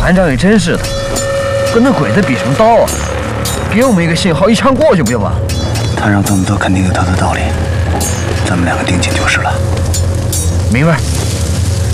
团长也真是的，跟那鬼子比什么刀啊？给我们一个信号，一枪过去不就完了？ 他让这么多，肯定有他的道理。咱们两个定情就是了。 明白。